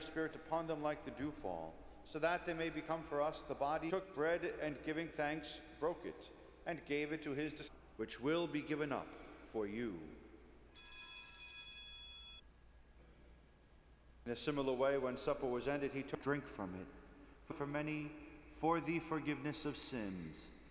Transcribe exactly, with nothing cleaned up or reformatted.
Spirit upon them like the dewfall, so that they may become for us the body. He took bread, and giving thanks, broke it, and gave it to his disciples, which will be given up for you. In a similar way, when supper was ended, he took drink from it. For many, for the forgiveness of sins.